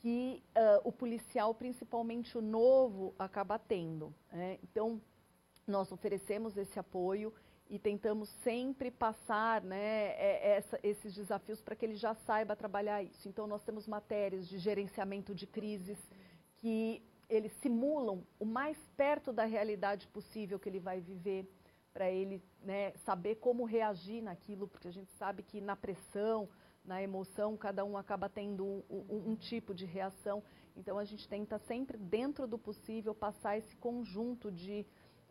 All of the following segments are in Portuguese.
que o policial, principalmente o novo, acaba tendo, né? Então, nós oferecemos esse apoio e tentamos sempre passar, né, esses desafios para que ele já saiba trabalhar isso. Então, nós temos matérias de gerenciamento de crises que eles simulam o mais perto da realidade possível que ele vai viver, para ele, né, saber como reagir naquilo, porque a gente sabe que na pressão, na emoção, cada um acaba tendo um tipo de reação. Então, a gente tenta sempre, dentro do possível, passar esse conjunto de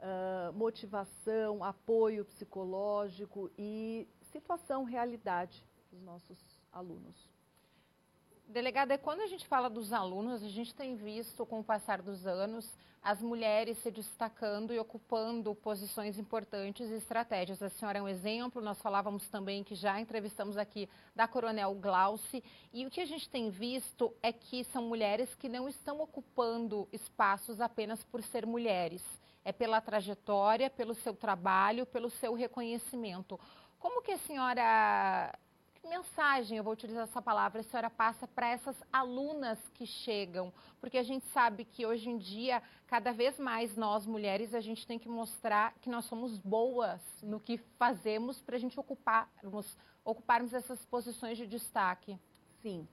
motivação, apoio psicológico e situação, realidade dos nossos alunos. Delegada, quando a gente fala dos alunos, a gente tem visto, com o passar dos anos, as mulheres se destacando e ocupando posições importantes e estratégias. A senhora é um exemplo, nós falávamos também que já entrevistamos aqui da Coronel Glauci, e o que a gente tem visto é que são mulheres que não estão ocupando espaços apenas por ser mulheres. É pela trajetória, pelo seu trabalho, pelo seu reconhecimento. Como que a senhora... Que mensagem, eu vou utilizar essa palavra, a senhora passa para essas alunas que chegam? Porque a gente sabe que hoje em dia, cada vez mais nós mulheres, a gente tem que mostrar que nós somos boas no que fazemos para a gente ocuparmos essas posições de destaque. Sim.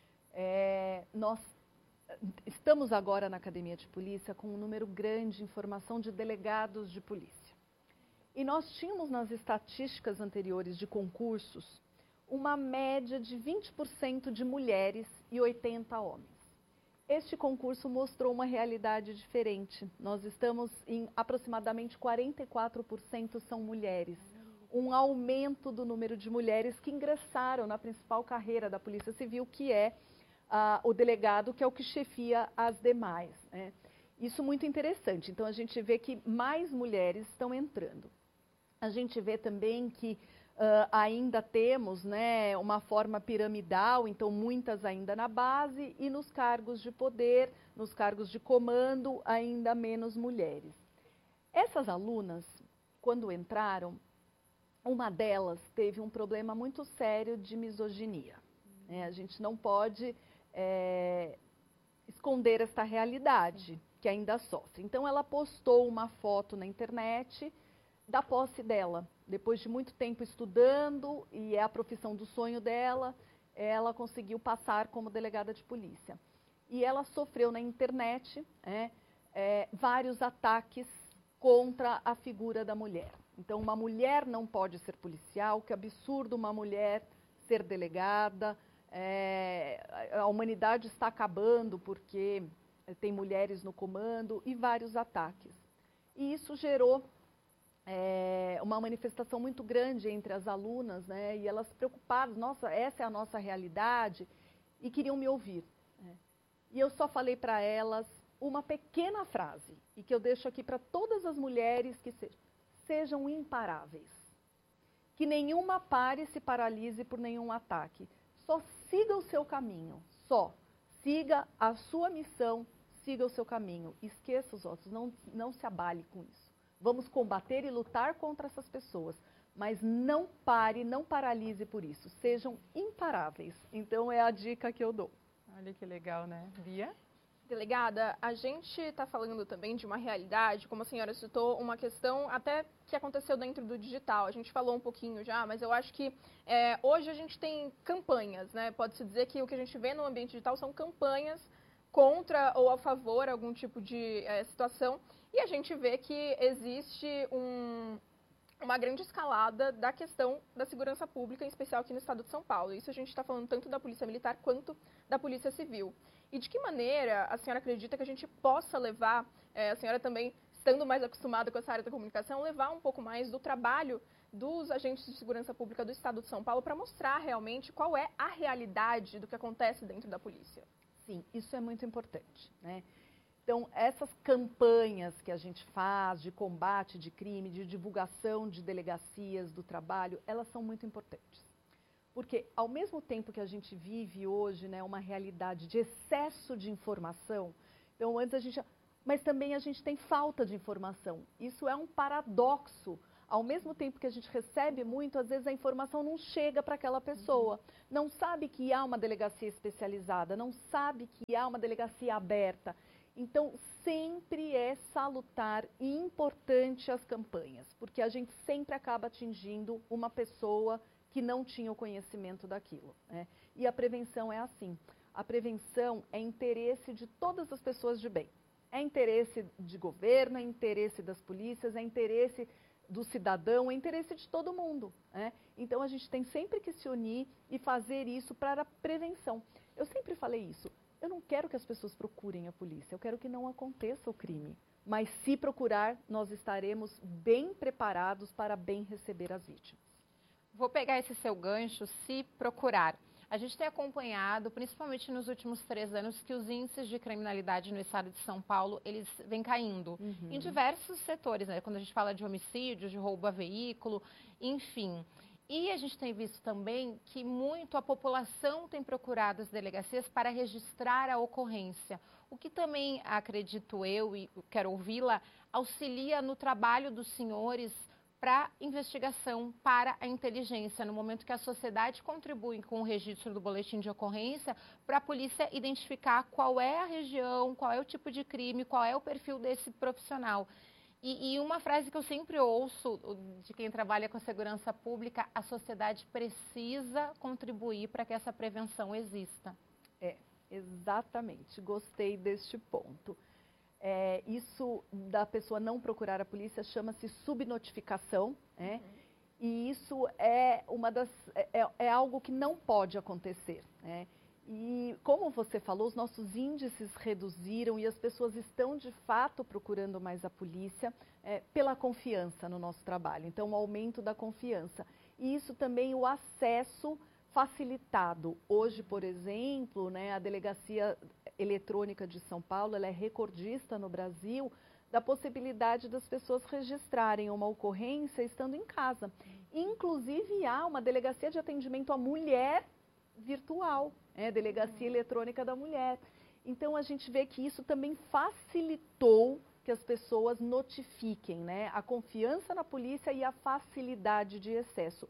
Nós estamos agora na Academia de Polícia com um número grande em formação de delegados de polícia. E nós tínhamos nas estatísticas anteriores de concursos uma média de 20% de mulheres e 80% homens. Este concurso mostrou uma realidade diferente. Nós estamos em aproximadamente 44% são mulheres. Um aumento do número de mulheres que ingressaram na principal carreira da Polícia Civil, que é o delegado, que é o que chefia as demais, né? Isso muito interessante. Então, a gente vê que mais mulheres estão entrando. A gente vê também que ainda temos, né, uma forma piramidal, então muitas ainda na base, e nos cargos de poder, nos cargos de comando, ainda menos mulheres. Essas alunas, quando entraram, uma delas teve um problema muito sério de misoginia. A gente não pode esconder esta realidade, que ainda sofre. Então, ela postou uma foto na internet da posse dela. Depois de muito tempo estudando, e é a profissão do sonho dela, ela conseguiu passar como delegada de polícia. E ela sofreu na internet vários ataques contra a figura da mulher. Então, uma mulher não pode ser policial, que absurdo uma mulher ser delegada, a humanidade está acabando porque tem mulheres no comando, e vários ataques. E isso gerou uma manifestação muito grande entre as alunas, né? E elas preocupadas, nossa, essa é a nossa realidade, e queriam me ouvir, né? E eu só falei para elas uma pequena frase, e que eu deixo aqui para todas as mulheres que sejam imparáveis. Que nenhuma pare se paralise por nenhum ataque. Só siga o seu caminho, só. Siga a sua missão, siga o seu caminho. Esqueça os outros, não se abale com isso. Vamos combater e lutar contra essas pessoas, mas não pare, não paralise por isso. Sejam imparáveis. Então, é a dica que eu dou. Olha que legal, né? Bia? Delegada, a gente está falando também de uma realidade, como a senhora citou, uma questão até que aconteceu dentro do digital. A gente falou um pouquinho já, mas eu acho que hoje a gente tem campanhas, né? Pode-se dizer que o que a gente vê no ambiente digital são campanhas contra ou a favor algum tipo de situação, e a gente vê que existe uma grande escalada da questão da segurança pública, em especial aqui no estado de São Paulo. Isso a gente está falando tanto da Polícia Militar quanto da Polícia Civil. E de que maneira a senhora acredita que a gente possa levar, a senhora também, estando mais acostumada com essa área da comunicação, levar um pouco mais do trabalho dos agentes de segurança pública do estado de São Paulo para mostrar realmente qual é a realidade do que acontece dentro da polícia? Sim, isso é muito importante, né? Então, essas campanhas que a gente faz de combate de crime, de divulgação de delegacias do trabalho, elas são muito importantes. Porque, ao mesmo tempo que a gente vive hoje, né, uma realidade de excesso de informação, então antes mas também a gente tem falta de informação. Isso é um paradoxo. ao mesmo tempo que a gente recebe muito, às vezes a informação não chega para aquela pessoa. Não sabe que há uma delegacia especializada, não sabe que há uma delegacia aberta. Então, sempre é salutar e importante as campanhas, porque a gente sempre acaba atingindo uma pessoa que não tinha o conhecimento daquilo, né? E a prevenção é assim. A prevenção é interesse de todas as pessoas de bem. É interesse de governo, é interesse das polícias, é interesse do cidadão, é interesse de todo mundo, né? Então, a gente tem sempre que se unir e fazer isso para a prevenção. Eu sempre falei isso. Eu não quero que as pessoas procurem a polícia, eu quero que não aconteça o crime. Mas se procurar, nós estaremos bem preparados para bem receber as vítimas. Vou pegar esse seu gancho, se procurar. A gente tem acompanhado, principalmente nos últimos 3 anos, que os índices de criminalidade no estado de São Paulo, eles vêm caindo em diversos setores, né? Quando a gente fala de homicídio, de roubo a veículo, enfim. E a gente tem visto também que muito a população tem procurado as delegacias para registrar a ocorrência, o que também, acredito eu, e quero ouvi-la, auxilia no trabalho dos senhores para investigação, para a inteligência, no momento que a sociedade contribui com o registro do boletim de ocorrência, para a polícia identificar qual é a região, qual é o tipo de crime, qual é o perfil desse profissional. E uma frase que eu sempre ouço de quem trabalha com segurança pública, a sociedade precisa contribuir para que essa prevenção exista. Exatamente, gostei deste ponto. Isso da pessoa não procurar a polícia chama-se subnotificação, né? E isso é algo que não pode acontecer, né? E como você falou, os nossos índices reduziram e as pessoas estão de fato procurando mais a polícia pela confiança no nosso trabalho. Então, o aumento da confiança. E isso também o acesso facilitado. Hoje, por exemplo, né, a Delegacia Eletrônica de São Paulo, ela é recordista no Brasil da possibilidade das pessoas registrarem uma ocorrência estando em casa. Inclusive, há uma delegacia de atendimento à mulher virtual, Delegacia Eletrônica da Mulher. Então, a gente vê que isso também facilitou que as pessoas notifiquem, né, a confiança na polícia e a facilidade de acesso.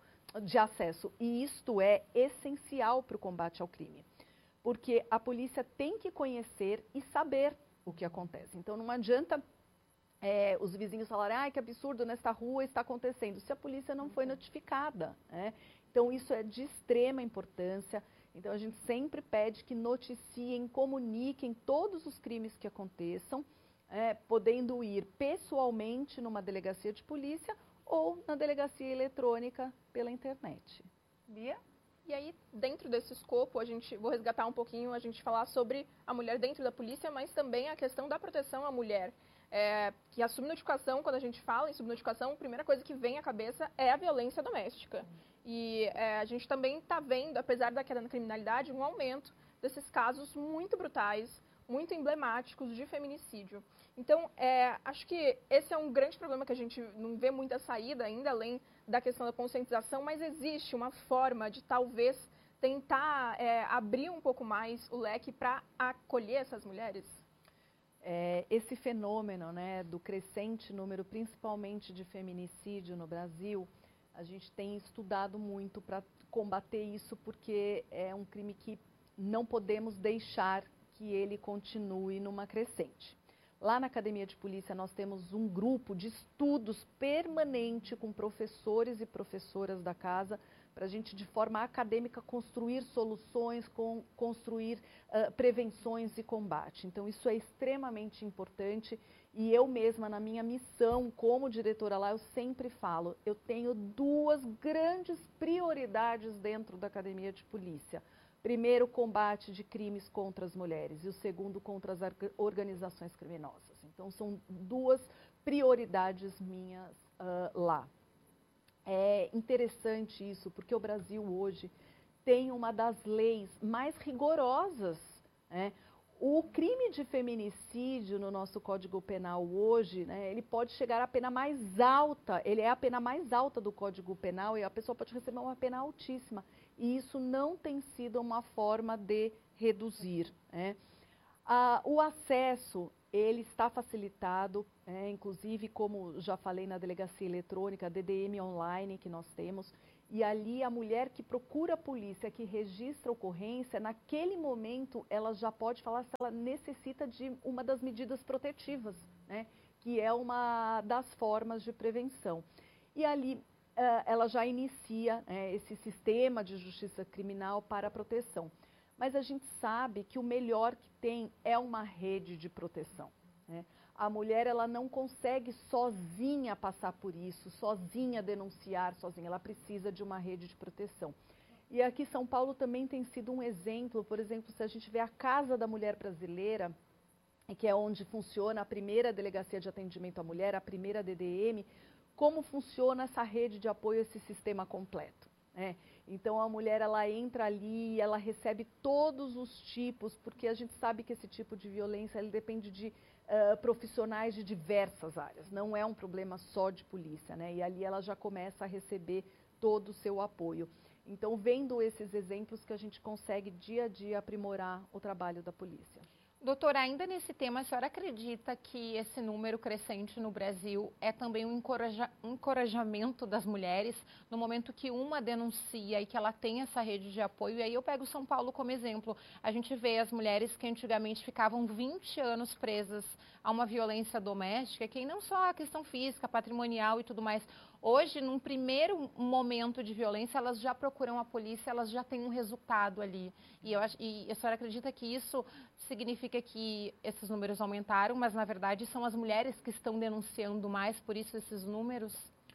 E isto é essencial para o combate ao crime, porque a polícia tem que conhecer e saber o que acontece. Então, não adianta os vizinhos falarem, ai, que absurdo, nesta rua está acontecendo, se a polícia não foi notificada, né? Então, isso é de extrema importância. Então, a gente sempre pede que noticiem, comuniquem todos os crimes que aconteçam, podendo ir pessoalmente numa delegacia de polícia ou na delegacia eletrônica pela internet. Bia? E aí, dentro desse escopo, vou resgatar um pouquinho, a gente falar sobre a mulher dentro da polícia, mas também a questão da proteção à mulher. Que a subnotificação, quando a gente fala em subnotificação, a primeira coisa que vem à cabeça é a violência doméstica. E a gente também está vendo, apesar da queda na criminalidade, um aumento desses casos muito brutais, muito emblemáticos de feminicídio. Então, acho que esse é um grande problema que a gente não vê muita saída ainda, além da questão da conscientização, mas existe uma forma de talvez tentar abrir um pouco mais o leque para acolher essas mulheres? Esse fenômeno, né, do crescente número, principalmente de feminicídio no Brasil, a gente tem estudado muito para combater isso, porque é um crime que não podemos deixar que ele continue numa crescente. Lá na Academia de Polícia nós temos um grupo de estudos permanente com professores e professoras da casa para a gente, de forma acadêmica, construir soluções, construir prevenções e combate. Então, isso é extremamente importante e eu mesma, na minha missão como diretora lá, eu sempre falo, eu tenho 2 grandes prioridades dentro da Academia de Polícia. Primeiro, o combate de crimes contra as mulheres e o segundo, contra as organizações criminosas. Então, são 2 prioridades minhas lá. É interessante isso, porque o Brasil hoje tem uma das leis mais rigorosas, né? O crime de feminicídio no nosso Código Penal hoje, né, ele pode chegar à pena mais alta, ele é a pena mais alta do Código Penal e a pessoa pode receber uma pena altíssima. E isso não tem sido uma forma de reduzir, né? O acesso, ele está facilitado, inclusive, como já falei na delegacia eletrônica, a DDM online que nós temos, e ali a mulher que procura a polícia, que registra a ocorrência, naquele momento ela já pode falar se ela necessita de uma das medidas protetivas, né, que é uma das formas de prevenção. E ali ela já inicia esse sistema de justiça criminal para a proteção. Mas a gente sabe que o melhor que tem é uma rede de proteção, né? A mulher, ela não consegue sozinha passar por isso, sozinha denunciar, sozinha. Ela precisa de uma rede de proteção. E aqui São Paulo também tem sido um exemplo. Por exemplo, se a gente vê a Casa da Mulher Brasileira, que é onde funciona a primeira delegacia de atendimento à mulher, a primeira DDM, como funciona essa rede de apoio, esse sistema completo, né? Então a mulher, ela entra ali, ela recebe todos os tipos, porque a gente sabe que esse tipo de violência ele depende de profissionais de diversas áreas, não é um problema só de polícia, né? E ali ela já começa a receber todo o seu apoio. Então, vendo esses exemplos que a gente consegue dia a dia aprimorar o trabalho da polícia. Doutora, ainda nesse tema, a senhora acredita que esse número crescente no Brasil é também um encorajamento das mulheres no momento que uma denuncia e que ela tem essa rede de apoio? E aí eu pego São Paulo como exemplo. A gente vê as mulheres que antigamente ficavam 20 anos presas a uma violência doméstica, que não só a questão física, patrimonial e tudo mais. Hoje, num primeiro momento de violência, elas já procuram a polícia, elas já têm um resultado ali. E a senhora acredita que isso significa que esses números aumentaram, mas na verdade são as mulheres que estão denunciando mais, por isso esses números?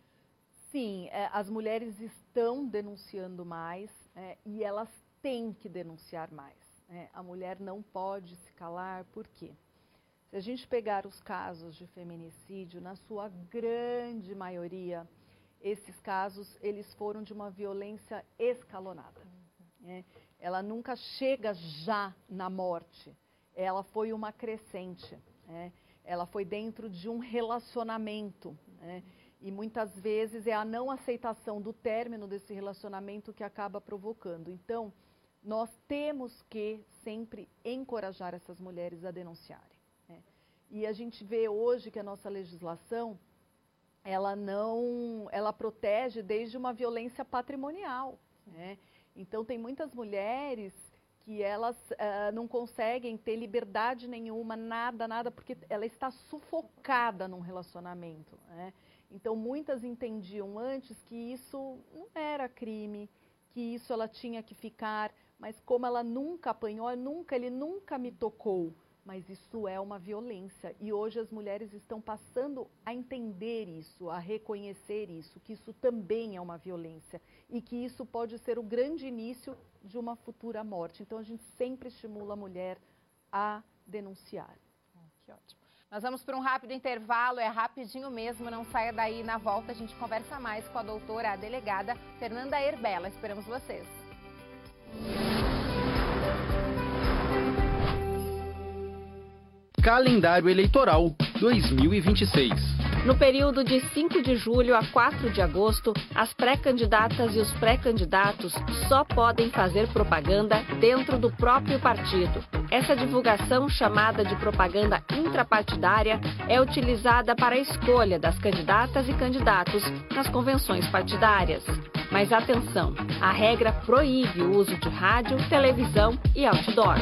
Sim, as mulheres estão denunciando mais e elas têm que denunciar mais. A mulher não pode se calar, por quê? Se a gente pegar os casos de feminicídio, na sua grande maioria, esses casos eles foram de uma violência escalonada. Ela nunca chega já na morte, ela foi uma crescente, ela foi dentro de um relacionamento, e muitas vezes é a não aceitação do término desse relacionamento que acaba provocando. Então, nós temos que sempre encorajar essas mulheres a denunciarem. E a gente vê hoje que a nossa legislação, ela protege desde uma violência patrimonial, né? Então, tem muitas mulheres que elas não conseguem ter liberdade nenhuma, nada, porque ela está sufocada num relacionamento, né? Então, muitas entendiam antes que isso não era crime, que isso ela tinha que ficar, mas como ela nunca apanhou, ele nunca me tocou. Mas isso é uma violência e hoje as mulheres estão passando a entender isso, a reconhecer isso, que isso também é uma violência e que isso pode ser o grande início de uma futura morte. Então a gente sempre estimula a mulher a denunciar. Que ótimo. Nós vamos para um rápido intervalo, é rapidinho mesmo, não saia daí. Na volta a gente conversa mais com a doutora, a delegada Fernanda Erbella. Esperamos vocês. Calendário Eleitoral 2026. No período de 5 de julho a 4 de agosto, as pré-candidatas e os pré-candidatos só podem fazer propaganda dentro do próprio partido. Essa divulgação, chamada de propaganda intrapartidária, é utilizada para a escolha das candidatas e candidatos nas convenções partidárias. Mas atenção, a regra proíbe o uso de rádio, televisão e outdoor.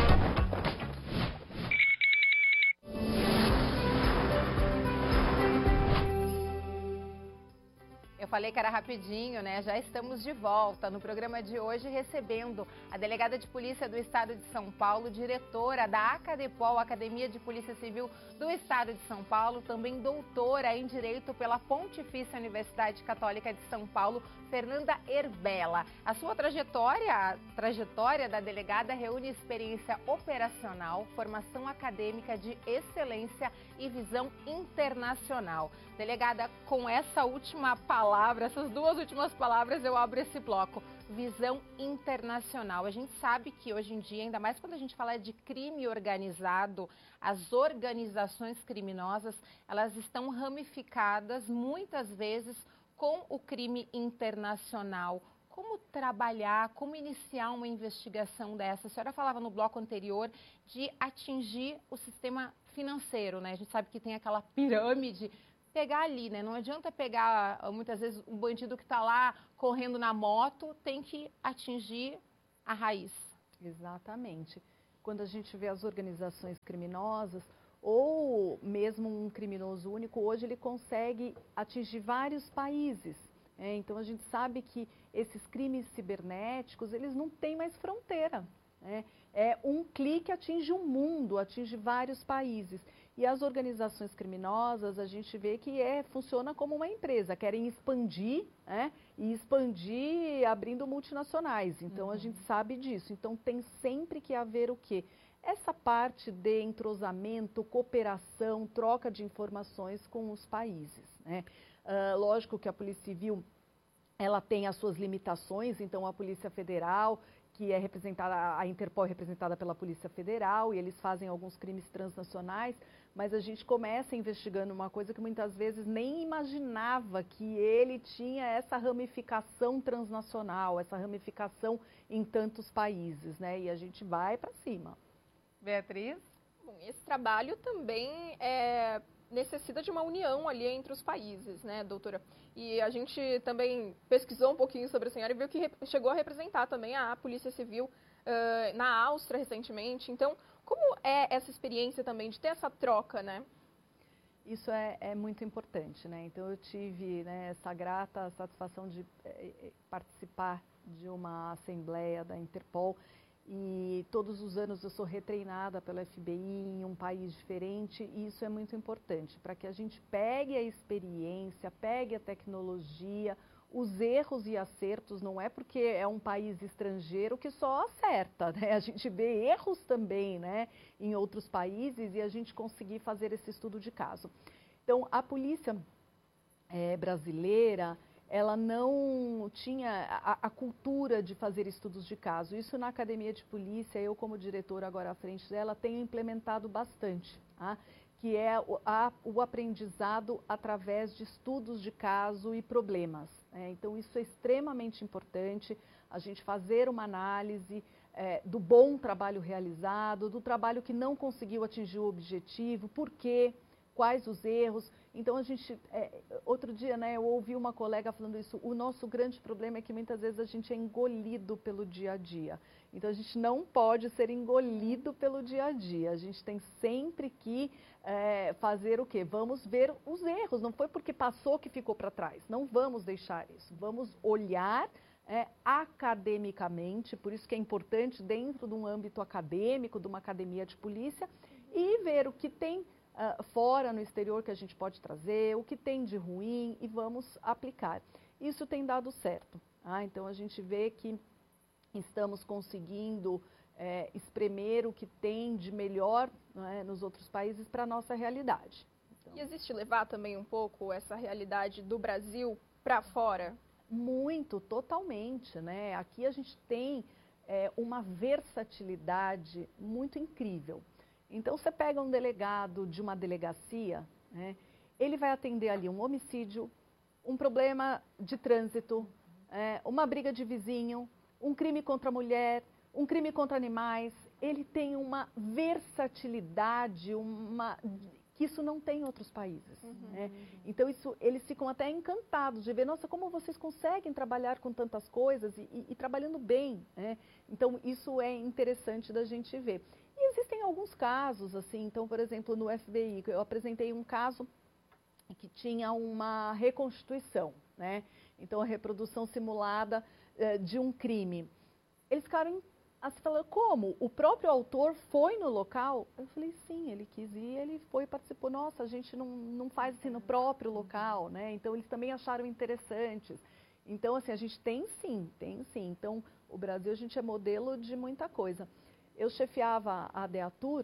Falei que era rapidinho, né? Já estamos de volta no programa de hoje recebendo a delegada de polícia do Estado de São Paulo, diretora da Acadepol, Academia de Polícia Civil do Estado de São Paulo, também doutora em Direito pela Pontifícia Universidade Católica de São Paulo, Fernanda Erbella. A sua trajetória, a trajetória da delegada reúne experiência operacional, formação acadêmica de excelência e visão internacional. Delegada, com essa última palavra, essas duas últimas palavras, eu abro esse bloco. Visão internacional. A gente sabe que hoje em dia, ainda mais quando a gente fala de crime organizado, as organizações criminosas, elas estão ramificadas muitas vezes com o crime internacional. Como trabalhar, como iniciar uma investigação dessa? A senhora falava no bloco anterior de atingir o sistema financeiro, né? A gente sabe que tem aquela pirâmide, pegar ali, né? Não adianta pegar, muitas vezes, um bandido que está lá correndo na moto, tem que atingir a raiz. Exatamente. Quando a gente vê as organizações criminosas, ou mesmo um criminoso único, hoje ele consegue atingir vários países. Então a gente sabe que esses crimes cibernéticos, eles não têm mais fronteira. É um clique, atinge um mundo, atinge vários países. E as organizações criminosas, a gente vê que funciona como uma empresa, querem expandir, e expandir abrindo multinacionais. Então a gente sabe disso. Então tem sempre que haver o quê? Essa parte de entrosamento, cooperação, troca de informações com os países. Lógico que a Polícia Civil, ela tem as suas limitações, então a Polícia Federal, que é representada, a Interpol é representada pela Polícia Federal, e eles fazem alguns crimes transnacionais, mas a gente começa investigando uma coisa que muitas vezes nem imaginava que ele tinha essa ramificação transnacional, essa ramificação em tantos países, e a gente vai para cima. Beatriz? Bom, esse trabalho também necessita de uma união ali entre os países, né, doutora? E a gente também pesquisou um pouquinho sobre a senhora e viu que chegou a representar também a Polícia Civil na Áustria recentemente. Então, como é essa experiência também de ter essa troca, né? Isso é muito importante, né? Então, eu tive essa grata satisfação de participar de uma assembleia da Interpol. E todos os anos eu sou retreinada pela FBI em um país diferente, e isso é muito importante, para que a gente pegue a experiência, pegue a tecnologia, os erros e acertos. Não é porque é um país estrangeiro que só acerta, a gente vê erros também, em outros países, e a gente conseguir fazer esse estudo de caso. Então, a polícia brasileira, ela não tinha a cultura de fazer estudos de caso. Isso na Academia de Polícia, eu como diretora agora à frente dela, tenho implementado bastante, que é o aprendizado através de estudos de caso e problemas. Então isso é extremamente importante, a gente fazer uma análise do bom trabalho realizado, do trabalho que não conseguiu atingir o objetivo, por quê? Quais os erros. Então a gente, outro dia, eu ouvi uma colega falando isso, o nosso grande problema é que muitas vezes a gente é engolido pelo dia a dia. Então a gente não pode ser engolido pelo dia a dia, a gente tem sempre que fazer o quê? Vamos ver os erros, não foi porque passou que ficou para trás, não vamos deixar isso, vamos olhar academicamente, por isso que é importante dentro de um âmbito acadêmico, de uma academia de polícia, e ver o que tem fora, no exterior, que a gente pode trazer, o que tem de ruim, e vamos aplicar. Isso tem dado certo. Então a gente vê que estamos conseguindo espremer o que tem de melhor nos outros países para a nossa realidade. Então, e existe levar também um pouco essa realidade do Brasil para fora? Muito, totalmente. Aqui a gente tem uma versatilidade muito incrível. Então, você pega um delegado de uma delegacia, ele vai atender ali um homicídio, um problema de trânsito, uma briga de vizinho, um crime contra a mulher, um crime contra animais. Ele tem uma versatilidade, que isso não tem em outros países. Então, eles ficam até encantados de ver, nossa, como vocês conseguem trabalhar com tantas coisas e trabalhando bem. Então, isso é interessante da gente ver. E existem alguns casos, assim, então, por exemplo, no FBI, eu apresentei um caso que tinha uma reconstituição, então a reprodução simulada de um crime. Eles ficaram assim, falando, como? O próprio autor foi no local? Eu falei, sim, ele quis ir, ele foi e participou. Nossa, a gente não faz assim no próprio local, então eles também acharam interessantes. Então, assim, a gente tem sim. Então, o Brasil, a gente é modelo de muita coisa. Eu chefiava a DEATUR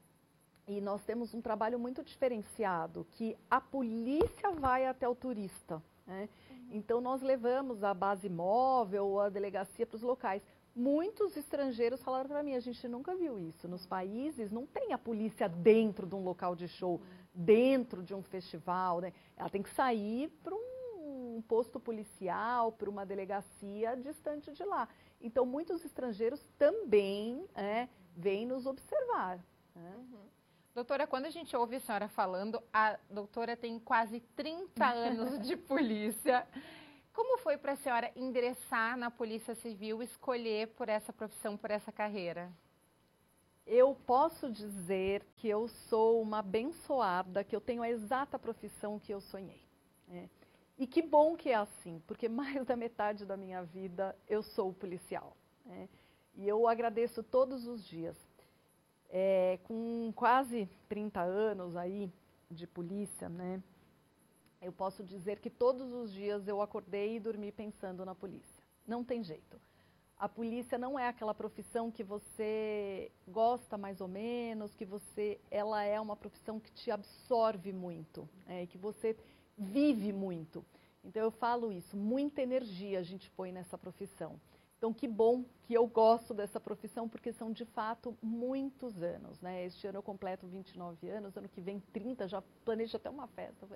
e nós temos um trabalho muito diferenciado, que a polícia vai até o turista. Então, nós levamos a base móvel ou a delegacia para os locais. Muitos estrangeiros falaram para mim, a gente nunca viu isso. Nos países não tem a polícia dentro de um local de show, dentro de um festival. Ela tem que sair para um posto policial, para uma delegacia distante de lá. Então, muitos estrangeiros também vêm nos observar. Né? Doutora, quando a gente ouve a senhora falando, a doutora tem quase 30 anos de polícia. Como foi para a senhora ingressar na Polícia Civil, escolher por essa profissão, por essa carreira? Eu posso dizer que eu sou uma abençoada, que eu tenho a exata profissão que eu sonhei. Né? E que bom que é assim, porque mais da metade da minha vida eu sou policial. Né? E eu agradeço todos os dias. Com quase 30 anos aí de polícia, né? Eu posso dizer que todos os dias eu acordei e dormi pensando na polícia. Não tem jeito. A polícia não é aquela profissão que você gosta mais ou menos, ela é uma profissão que te absorve muito, que você vive muito. Então eu falo isso, muita energia a gente põe nessa profissão. Então que bom que eu gosto dessa profissão, porque são de fato muitos anos. Né? Este ano eu completo 29 anos, ano que vem 30, já planejo até uma festa.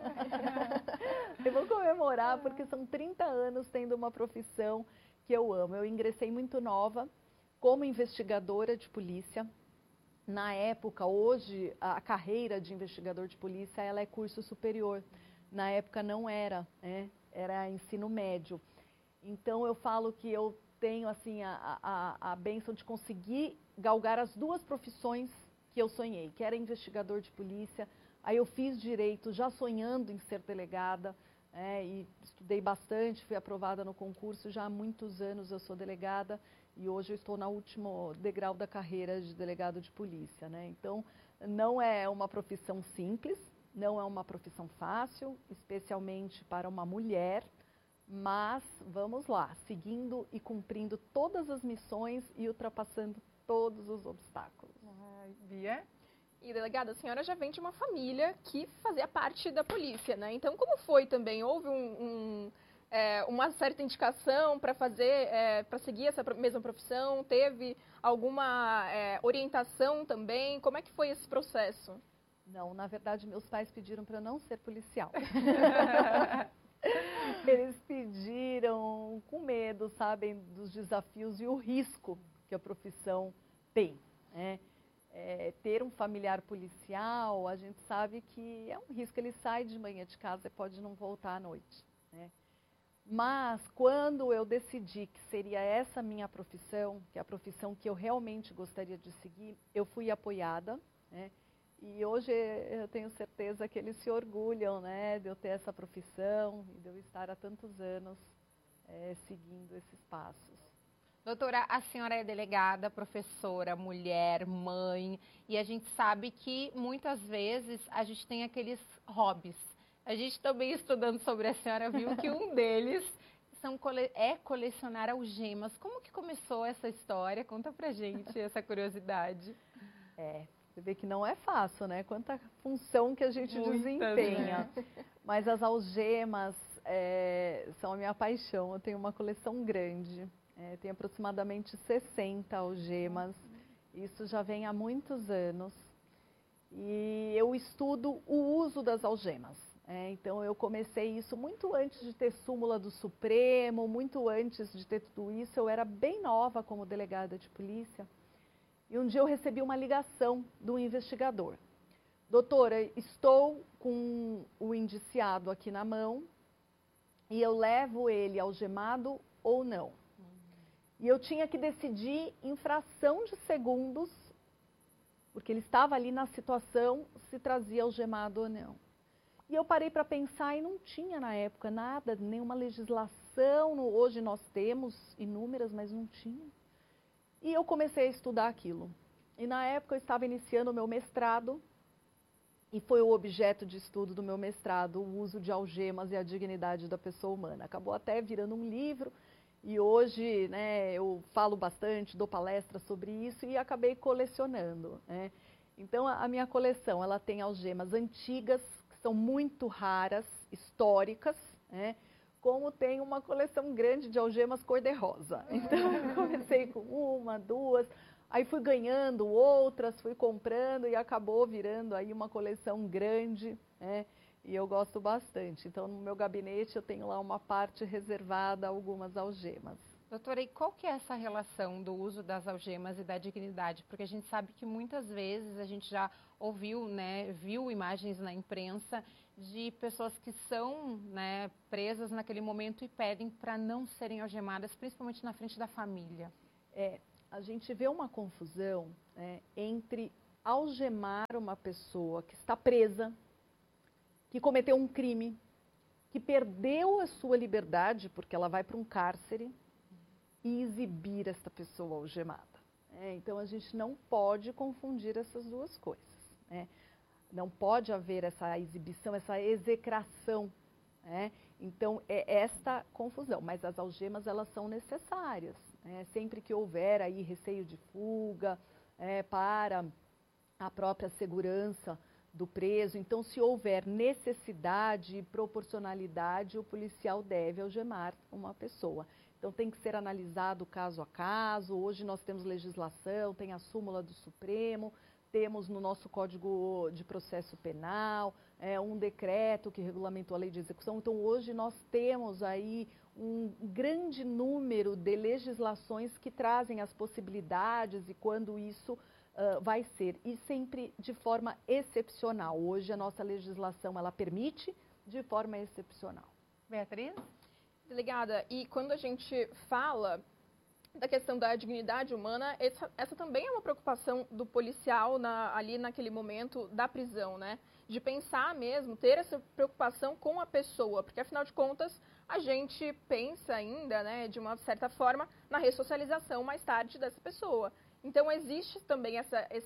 Eu vou comemorar, porque são 30 anos tendo uma profissão que eu amo. Eu ingressei muito nova como investigadora de polícia. Na época, hoje, a carreira de investigador de polícia, ela é curso superior. Na época não era, era ensino médio. Então eu falo que eu tenho assim a bênção de conseguir galgar as duas profissões que eu sonhei, que era investigador de polícia. Aí eu fiz direito já sonhando em ser delegada, e estudei bastante, fui aprovada no concurso, já há muitos anos eu sou delegada e hoje eu estou no último degrau da carreira de delegado de polícia. Né? Então não é uma profissão simples, não é uma profissão fácil, especialmente para uma mulher. Mas vamos lá, seguindo e cumprindo todas as missões e ultrapassando todos os obstáculos. Bia? E, delegada, a senhora já vem de uma família que fazia parte da polícia, né? Então, como foi também? Houve uma certa indicação para para seguir essa mesma profissão? Teve alguma orientação também? Como é que foi esse processo? Não, na verdade, meus pais pediram para eu não ser policial. Eles pediram com medo, sabem, dos desafios e o risco que a profissão tem. Né? Ter um familiar policial, a gente sabe que é um risco. Ele sai de manhã de casa e pode não voltar à noite. Né? Mas quando eu decidi que seria essa minha profissão, que é a profissão que eu realmente gostaria de seguir, eu fui apoiada. Né? E hoje eu tenho certeza que eles se orgulham, né, de eu ter essa profissão e de eu estar há tantos anos seguindo esses passos. Doutora, a senhora é delegada, professora, mulher, mãe, e a gente sabe que muitas vezes a gente tem aqueles hobbies. A gente também estudando sobre a senhora viu que um deles é colecionar algemas. Como que começou essa história? Conta pra gente essa curiosidade. Você vê que não é fácil, né? Quanta função que a gente desempenha. Né? Mas as algemas são a minha paixão. Eu tenho uma coleção grande. Tenho aproximadamente 60 algemas. Isso já vem há muitos anos. E eu estudo o uso das algemas. Então, eu comecei isso muito antes de ter súmula do Supremo, muito antes de ter tudo isso. Eu era bem nova como delegada de polícia. E um dia eu recebi uma ligação do investigador. Doutora, estou com o indiciado aqui na mão e eu levo ele algemado ou não. E eu tinha que decidir em fração de segundos, porque ele estava ali na situação, se trazia algemado ou não. E eu parei para pensar e não tinha na época nada, nenhuma legislação. Hoje nós temos inúmeras, mas não tinha. E eu comecei a estudar aquilo. E na época eu estava iniciando o meu mestrado, e foi o objeto de estudo do meu mestrado, o uso de algemas e a dignidade da pessoa humana. Acabou até virando um livro, e hoje, né, eu falo bastante, dou palestras sobre isso, e acabei colecionando. Né? Então, a minha coleção, ela tem algemas antigas, que são muito raras, históricas, né? Como tem uma coleção grande de algemas cor-de-rosa. Então, eu comecei com uma, duas, aí fui ganhando outras, fui comprando e acabou virando aí uma coleção grande. Né? e eu gosto bastante. Então, no meu gabinete, eu tenho lá uma parte reservada a algumas algemas. Doutora, e qual que é essa relação do uso das algemas e da dignidade? Porque a gente sabe que muitas vezes a gente já ouviu, né, viu imagens na imprensa de pessoas que são, né, presas naquele momento e pedem para não serem algemadas, principalmente na frente da família. A gente vê uma confusão, né, entre algemar uma pessoa que está presa, que cometeu um crime, que perdeu a sua liberdade porque ela vai para um cárcere, e exibir esta pessoa algemada. Então, a gente não pode confundir essas duas coisas. Não pode haver essa exibição, essa execração. Então, é esta confusão. Mas as algemas, elas são necessárias. Sempre que houver aí receio de fuga, para a própria segurança do preso. Então, se houver necessidade e proporcionalidade, o policial deve algemar uma pessoa. Então, tem que ser analisado caso a caso. Hoje nós temos legislação, tem a súmula do Supremo, temos no nosso Código de Processo Penal um decreto que regulamentou a lei de execução. Então, hoje nós temos aí um grande número de legislações que trazem as possibilidades e quando isso vai ser. E sempre de forma excepcional. Hoje a nossa legislação, ela permite de forma excepcional. Beatriz? Delegada, e quando a gente fala da questão da dignidade humana, essa também é uma preocupação do policial ali naquele momento da prisão, né? De pensar mesmo, ter essa preocupação com a pessoa, porque afinal de contas a gente pensa ainda, né, de uma certa forma, na ressocialização mais tarde dessa pessoa. Então existe também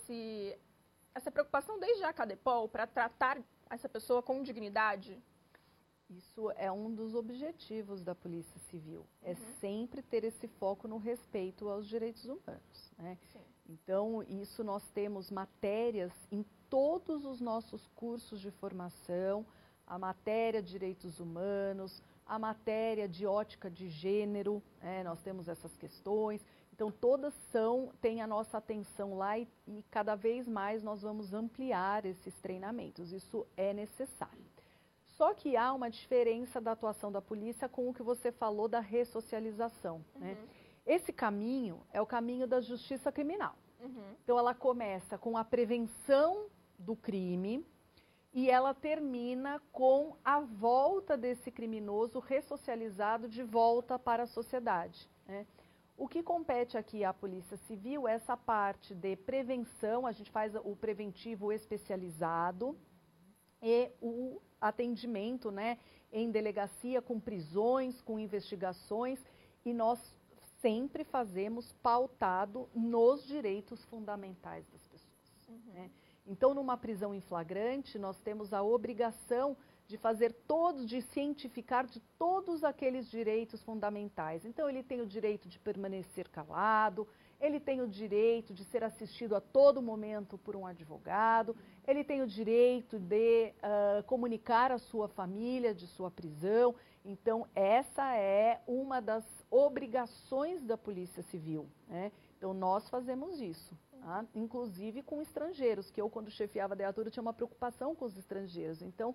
essa preocupação desde a CADEPOL para tratar essa pessoa com dignidade. Isso é um dos objetivos da Polícia Civil, é sempre ter esse foco no respeito aos direitos humanos, né? Então, isso nós temos matérias em todos os nossos cursos de formação, a matéria de direitos humanos, a matéria de ótica de gênero, nós temos essas questões. Então, todas têm a nossa atenção lá e cada vez mais nós vamos ampliar esses treinamentos, isso é necessário. Só que há uma diferença da atuação da polícia com o que você falou da ressocialização. Né? Esse caminho é o caminho da justiça criminal. Então, ela começa com a prevenção do crime e ela termina com a volta desse criminoso ressocializado de volta para a sociedade. Né? O que compete aqui à Polícia Civil é essa parte de prevenção, a gente faz o preventivo especializado e o atendimento, né, em delegacia com prisões, com investigações, e nós sempre fazemos pautado nos direitos fundamentais das pessoas. Né? Então, numa prisão em flagrante, nós temos a obrigação de cientificar de todos aqueles direitos fundamentais. Então, ele tem o direito de permanecer calado, ele tem o direito de ser assistido a todo momento por um advogado, ele tem o direito de comunicar à sua família de sua prisão. Então, essa é uma das obrigações da Polícia Civil. Né? Então, nós fazemos isso, tá? Inclusive com estrangeiros, que eu, quando chefiava a DEATURA, tinha uma preocupação com os estrangeiros. Então,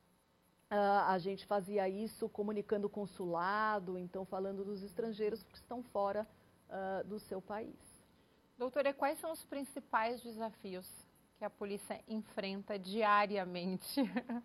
a gente fazia isso comunicando o consulado, então falando dos estrangeiros que estão fora do seu país. Doutora, quais são os principais desafios que a polícia enfrenta diariamente?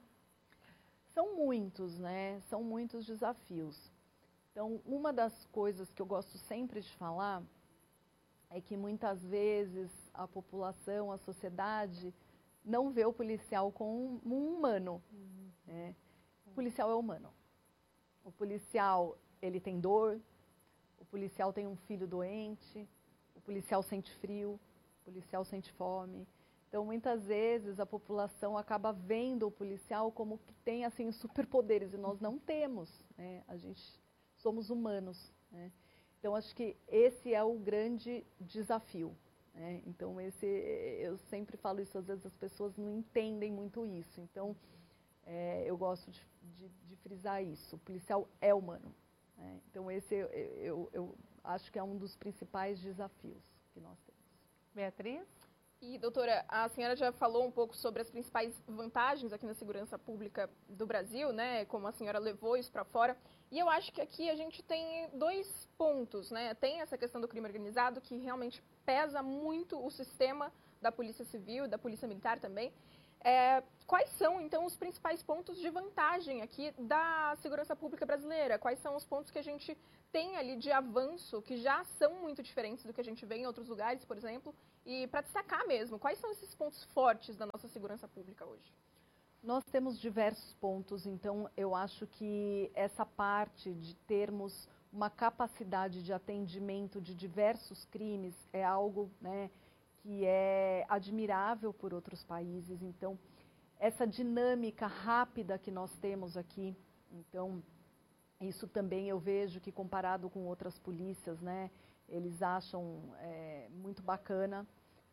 São muitos, né? São muitos desafios. Então, uma das coisas que eu gosto sempre de falar é que muitas vezes a população, a sociedade, não vê o policial como um humano. Né? O policial é humano. O policial, ele tem dor, o policial tem um filho doente, o policial sente frio, o policial sente fome. Então, muitas vezes, a população acaba vendo o policial como que tem, assim, superpoderes, e nós não temos, né? A gente somos humanos, né? Então, acho que esse é o grande desafio, né? Então, eu sempre falo isso, às vezes as pessoas não entendem muito isso. Então, eu gosto de frisar isso, o policial é humano. Né? Então, esse eu acho que é um dos principais desafios que nós temos. Beatriz? E, doutora, a senhora já falou um pouco sobre as principais vantagens aqui na segurança pública do Brasil, né? Como a senhora levou isso para fora. E eu acho que aqui a gente tem 2 pontos, né? Tem essa questão do crime organizado, que realmente pesa muito o sistema da Polícia Civil, da Polícia Militar também. Quais são, então, os principais pontos de vantagem aqui da segurança pública brasileira? Quais são os pontos que a gente tem ali de avanço, que já são muito diferentes do que a gente vê em outros lugares, por exemplo? E para destacar mesmo, quais são esses pontos fortes da nossa segurança pública hoje? Nós temos diversos pontos, então eu acho que essa parte de termos uma capacidade de atendimento de diversos crimes é algo, né, que é admirável por outros países. Então, essa dinâmica rápida que nós temos aqui, então, isso também eu vejo que comparado com outras polícias, né, eles acham muito bacana.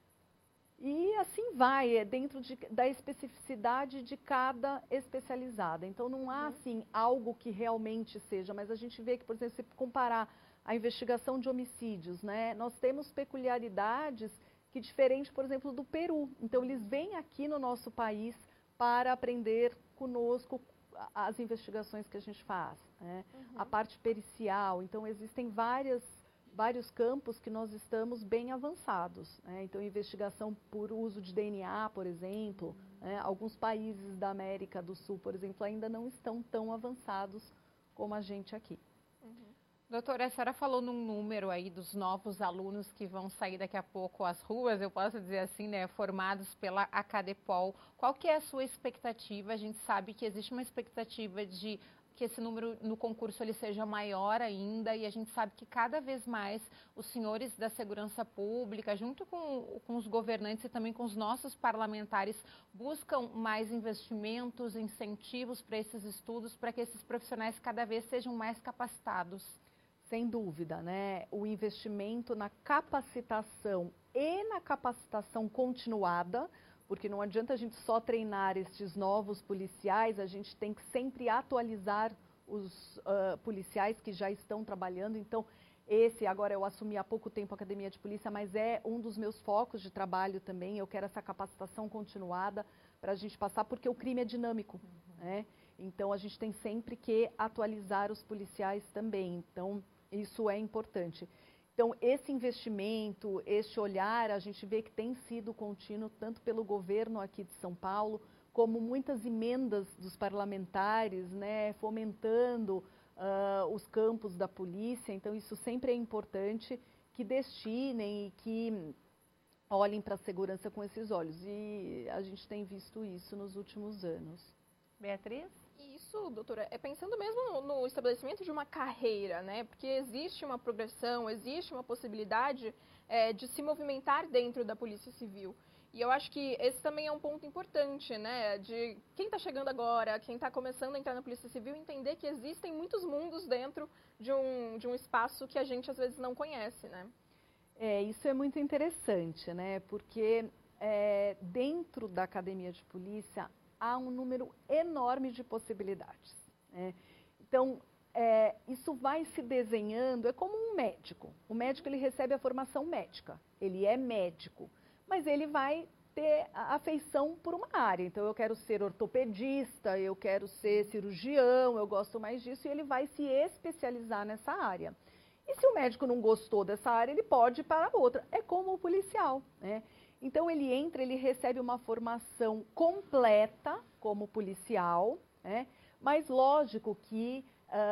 E assim vai, dentro da especificidade de cada especializada. Então, não há, assim, algo que realmente seja, mas a gente vê que, por exemplo, se comparar a investigação de homicídios, né, nós temos peculiaridades que diferente, por exemplo, do Peru. Então, eles vêm aqui no nosso país para aprender conosco as investigações que a gente faz, né? A parte pericial. Então, existem vários campos que nós estamos bem avançados, né? Então, investigação por uso de DNA, por exemplo, né? Alguns países da América do Sul, por exemplo, ainda não estão tão avançados como a gente aqui. Doutora, a senhora falou num número aí dos novos alunos que vão sair daqui a pouco às ruas, eu posso dizer assim, né, formados pela Acadepol. Qual que é a sua expectativa? A gente sabe que existe uma expectativa de que esse número no concurso ele seja maior ainda, e a gente sabe que cada vez mais os senhores da segurança pública, junto com os governantes e também com os nossos parlamentares, buscam mais investimentos, incentivos para esses estudos, para que esses profissionais cada vez sejam mais capacitados. Sem dúvida, né? O investimento na capacitação e na capacitação continuada, porque não adianta a gente só treinar estes novos policiais, a gente tem que sempre atualizar os policiais que já estão trabalhando. Então, agora eu assumi há pouco tempo a Academia de Polícia, mas é um dos meus focos de trabalho também. Eu quero essa capacitação continuada para a gente passar, porque o crime é dinâmico, né? Então, a gente tem sempre que atualizar os policiais também. Então, isso é importante. Então, esse investimento, esse olhar, a gente vê que tem sido contínuo, tanto pelo governo aqui de São Paulo, como muitas emendas dos parlamentares, né, fomentando os campos da polícia. Então, isso sempre é importante que destinem e que olhem para a segurança com esses olhos. E a gente tem visto isso nos últimos anos. Beatriz? Isso, doutora, é pensando mesmo no estabelecimento de uma carreira, né? Porque existe uma progressão, existe uma possibilidade de se movimentar dentro da Polícia Civil. E eu acho que esse também é um ponto importante, né? De quem está chegando agora, quem está começando a entrar na Polícia Civil, entender que existem muitos mundos dentro de um espaço que a gente às vezes não conhece, né? Isso é muito interessante, né? Porque dentro da Academia de Polícia há um número enorme de possibilidades, né? Então, isso vai se desenhando, é como um médico. O médico, ele recebe a formação médica, ele é médico, mas ele vai ter a afeição por uma área. Então, eu quero ser ortopedista, eu quero ser cirurgião, eu gosto mais disso, e ele vai se especializar nessa área. E se o médico não gostou dessa área, ele pode ir para outra. É como o policial, né? Então, ele entra, ele recebe uma formação completa como policial, né? Mas lógico que,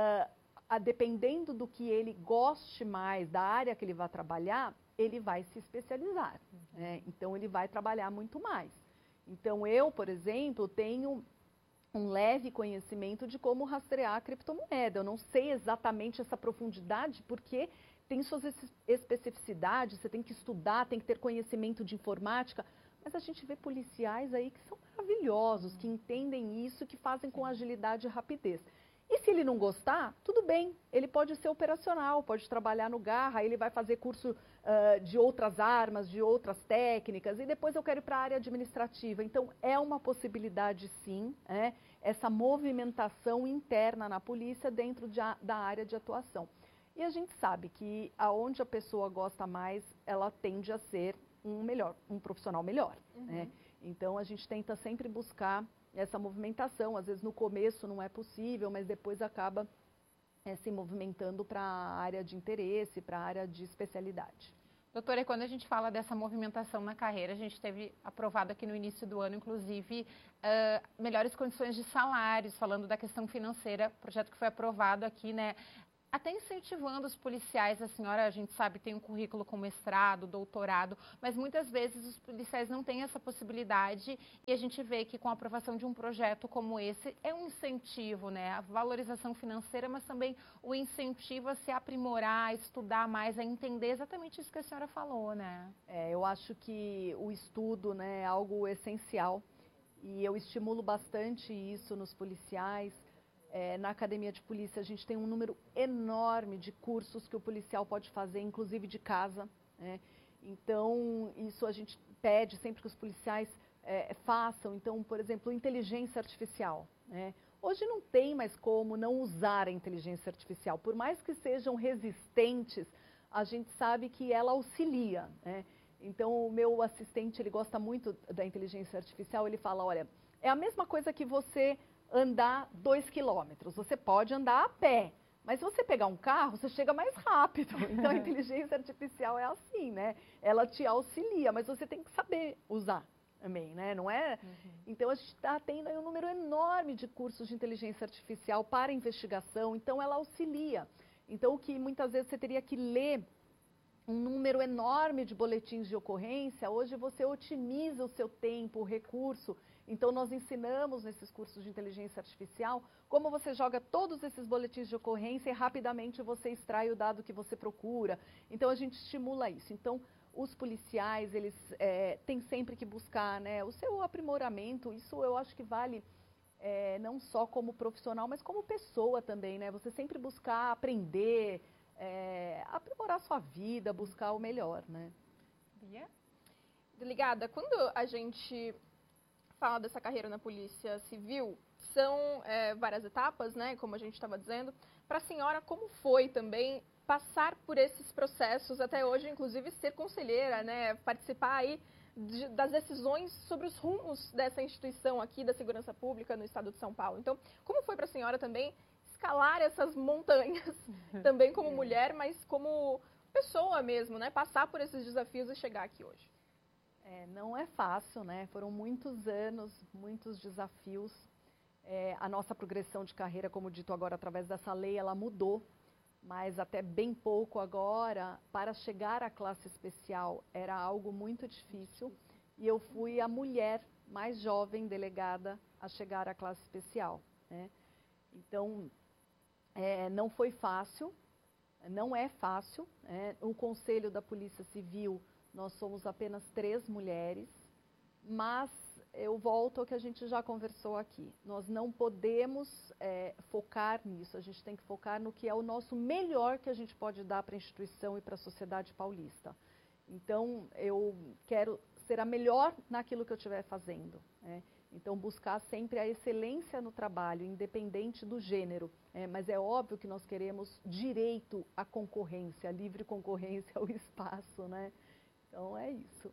dependendo do que ele goste mais, da área que ele vai trabalhar, ele vai se especializar, né? Então, ele vai trabalhar muito mais. Então, eu, por exemplo, tenho um leve conhecimento de como rastrear a criptomoeda. Eu não sei exatamente essa profundidade, porque tem suas especificidades, você tem que estudar, tem que ter conhecimento de informática, mas a gente vê policiais aí que são maravilhosos, que entendem isso, que fazem com agilidade e rapidez. E se ele não gostar, tudo bem, ele pode ser operacional, pode trabalhar no Garra, ele vai fazer curso de outras armas, de outras técnicas, e depois eu quero ir para a área administrativa. Então, é uma possibilidade sim, essa movimentação interna na polícia dentro da área de atuação. E a gente sabe que aonde a pessoa gosta mais, ela tende a ser um profissional melhor, né? Então, a gente tenta sempre buscar essa movimentação. Às vezes, no começo não é possível, mas depois acaba se movimentando para a área de interesse, para a área de especialidade. Doutora, e quando a gente fala dessa movimentação na carreira, a gente teve aprovado aqui no início do ano, inclusive, melhores condições de salários, falando da questão financeira, projeto que foi aprovado aqui, né? Até incentivando os policiais, a senhora, a gente sabe, tem um currículo com mestrado, doutorado, mas muitas vezes os policiais não têm essa possibilidade e a gente vê que com a aprovação de um projeto como esse é um incentivo, né? A valorização financeira, mas também o incentivo a se aprimorar, a estudar mais, a entender exatamente isso que a senhora falou, né? Eu acho que o estudo, né, é algo essencial e eu estimulo bastante isso nos policiais. Na Academia de Polícia, a gente tem um número enorme de cursos que o policial pode fazer, inclusive de casa, né? Então, isso a gente pede sempre que os policiais façam. Então, por exemplo, inteligência artificial, né? Hoje não tem mais como não usar a inteligência artificial. Por mais que sejam resistentes, a gente sabe que ela auxilia, né? Então, o meu assistente, ele gosta muito da inteligência artificial. Ele fala, olha, é a mesma coisa que você andar 2 quilômetros. Você pode andar a pé, mas se você pegar um carro, você chega mais rápido. Então, a inteligência artificial é assim, né? Ela te auxilia, mas você tem que saber usar também, né? Não é? Então, a gente está tendo aí um número enorme de cursos de inteligência artificial para investigação. Então, ela auxilia. Então, o que muitas vezes você teria que ler um número enorme de boletins de ocorrência, hoje você otimiza o seu tempo, o recurso. Então, nós ensinamos nesses cursos de inteligência artificial como você joga todos esses boletins de ocorrência e rapidamente você extrai o dado que você procura. Então, a gente estimula isso. Então, os policiais, eles têm sempre que buscar, né, o seu aprimoramento. Isso eu acho que vale não só como profissional, mas como pessoa também, né? Você sempre buscar aprender, aprimorar sua vida, buscar o melhor, né? Bia? Delegada, quando a gente fala dessa carreira na Polícia Civil, são várias etapas, né, como a gente estava dizendo. Para a senhora, como foi também passar por esses processos até hoje, inclusive ser conselheira, né, participar aí das decisões sobre os rumos dessa instituição aqui da segurança pública no estado de São Paulo? Então, como foi para a senhora também escalar essas montanhas, também como mulher, mas como pessoa mesmo, né, passar por esses desafios e chegar aqui hoje? Não é fácil, né? Foram muitos anos, muitos desafios. A nossa progressão de carreira, como dito agora, através dessa lei, ela mudou, mas até bem pouco agora, para chegar à classe especial, era algo muito difícil. E eu fui a mulher mais jovem delegada a chegar à classe especial, né? Então, não foi fácil, não é fácil, né? O Conselho da Polícia Civil, nós somos apenas 3 mulheres, mas eu volto ao que a gente já conversou aqui. Nós não podemos focar nisso, a gente tem que focar no que é o nosso melhor que a gente pode dar para a instituição e para a sociedade paulista. Então, eu quero ser a melhor naquilo que eu estiver fazendo, né? Então, buscar sempre a excelência no trabalho, independente do gênero. Mas é óbvio que nós queremos direito à concorrência, à livre concorrência ao espaço, né? Então, é isso.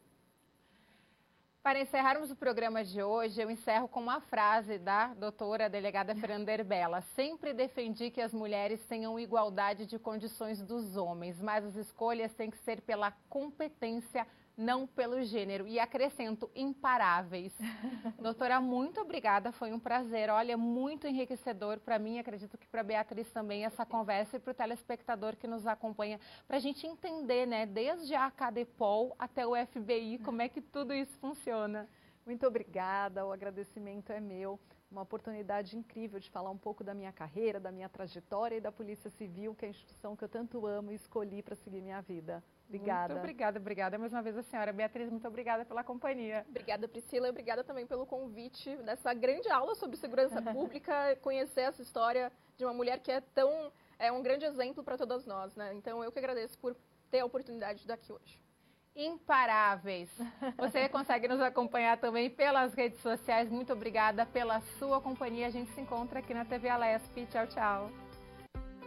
Para encerrarmos o programa de hoje, eu encerro com uma frase da doutora delegada Fernanda Erbella. Sempre defendi que as mulheres tenham igualdade de condições dos homens, mas as escolhas têm que ser pela competência, não pelo gênero. E acrescento, imparáveis. Doutora, muito obrigada, foi um prazer. Olha, muito enriquecedor para mim, acredito que para a Beatriz também, essa conversa e para o telespectador que nos acompanha, para a gente entender, né, desde a Cadepol até o FBI, como é que tudo isso funciona. Muito obrigada, o agradecimento é meu. Uma oportunidade incrível de falar um pouco da minha carreira, da minha trajetória e da Polícia Civil, que é a instituição que eu tanto amo e escolhi para seguir minha vida. Obrigada. Muito obrigada, obrigada mais uma vez a senhora. Beatriz, muito obrigada pela companhia. Obrigada, Priscila, obrigada também pelo convite dessa grande aula sobre segurança pública, conhecer essa história de uma mulher que é um grande exemplo para todas nós, né? Então, eu que agradeço por ter a oportunidade de estar aqui hoje. Imparáveis. Você consegue nos acompanhar também pelas redes sociais. Muito obrigada pela sua companhia. A gente se encontra aqui na TV Alesp. Tchau, tchau.